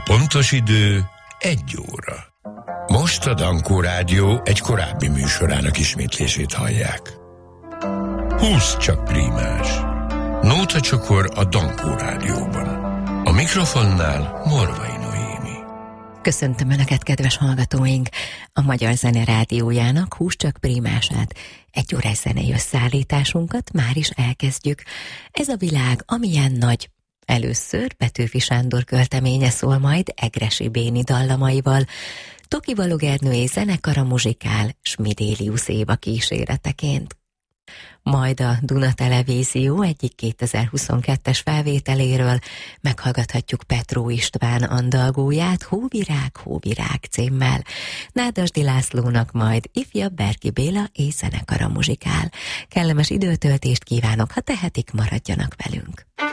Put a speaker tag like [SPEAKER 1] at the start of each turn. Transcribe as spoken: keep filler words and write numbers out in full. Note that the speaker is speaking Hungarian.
[SPEAKER 1] A pontos idő egy óra. Most a Dankó Rádió egy korábbi műsorának ismétlését hallják. húsz csak prímás. Nóta csokor a Dankó Rádióban. A mikrofonnál Morvai Noémi.
[SPEAKER 2] Köszöntöm Önöket, kedves hallgatóink! A Magyar Zene Rádiójának húsz csak prímását, egy órás zenei összeállításunkat már is elkezdjük. Ez a világ, amilyen nagy. Először Petőfi Sándor költeménye szól majd Egressy Béni dallamaival, Toki Balogh Ernő zenekara muzsikál Smidélius Éva kíséreteként. Majd a Duna Televízió egyik kétezer-huszonkettes felvételéről meghallgathatjuk Petró István andalgóját Hóvirág, Hóvirág címmel. Nádasdy Lászlónak majd ifjabb Berki Béla és zenekara muzsikál. Kellemes időtöltést kívánok, ha tehetik, maradjanak velünk.